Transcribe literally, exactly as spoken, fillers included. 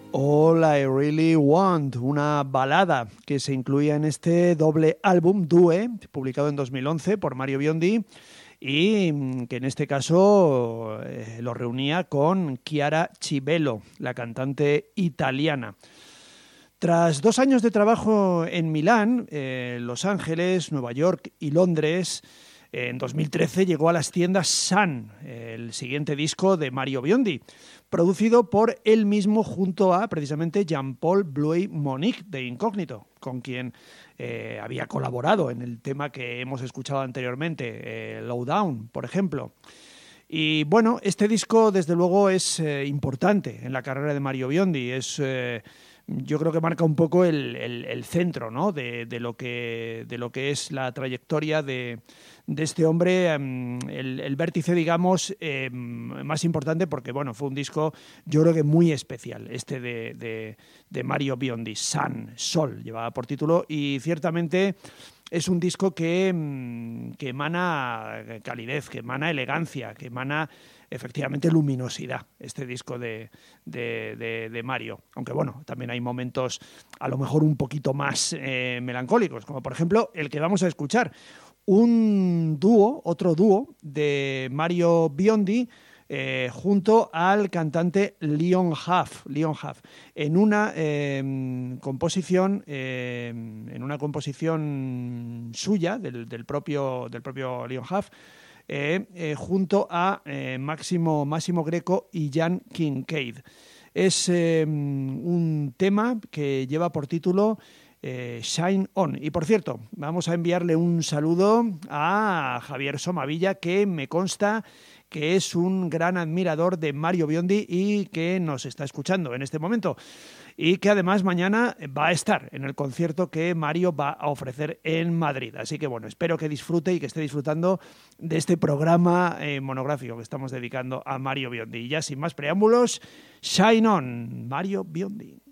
All I Really Want, una balada que se incluía en este doble álbum Due, publicado en dos mil once por Mario Biondi, y que en este caso eh, lo reunía con Chiara Cibello, la cantante italiana. Tras dos años de trabajo en Milán, eh, Los Ángeles, Nueva York y Londres, en dos mil trece llegó a las tiendas Sun, el siguiente disco de Mario Biondi, producido por él mismo junto a precisamente Jean-Paul Blouy-Monique de Incógnito, con quien eh, había colaborado en el tema que hemos escuchado anteriormente, eh, Lowdown, por ejemplo. Y bueno, este disco desde luego es eh, importante en la carrera de Mario Biondi, es... Eh, yo creo que marca un poco el, el, el centro, ¿no? de, de, lo que, de lo que es la trayectoria de, de este hombre, um, el, el vértice, digamos, eh, más importante porque, bueno, fue un disco, yo creo que muy especial, este de, de, de Mario Biondi, Sun, Sol, llevaba por título, y ciertamente es un disco que, que emana calidez, que emana elegancia, que emana efectivamente luminosidad, este disco de, de, de, de Mario. Aunque bueno, también hay momentos a lo mejor un poquito más eh, melancólicos, como por ejemplo el que vamos a escuchar. Un dúo, otro dúo de Mario Biondi, Eh, junto al cantante Leon Huff, Leon Huff en una eh, composición eh, en una composición suya del, del propio del propio Leon Huff eh, eh, junto a eh, Máximo Máximo Greco y Jan Kincaid. Es eh, un tema que lleva por título Eh, Shine On. Y por cierto, vamos a enviarle un saludo a Javier Somavilla, que me consta que es un gran admirador de Mario Biondi y que nos está escuchando en este momento. Y que además mañana va a estar en el concierto que Mario va a ofrecer en Madrid. Así que bueno, espero que disfrute y que esté disfrutando de este programa eh, monográfico que estamos dedicando a Mario Biondi. Y ya sin más preámbulos, Shine On, Mario Biondi.